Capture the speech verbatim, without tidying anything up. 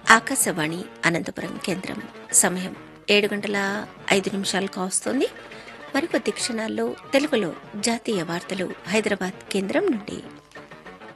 ఆకాశవాణి అనంతపురం కేంద్రం. సమయం ఏడు గంటల ఐదు నిమిషాలు కావస్తోంది. మరికొద్ది క్షణాల్లో తెలుగులో జాతీయ వార్తలు హైదరాబాద్ కేంద్రం నుండి.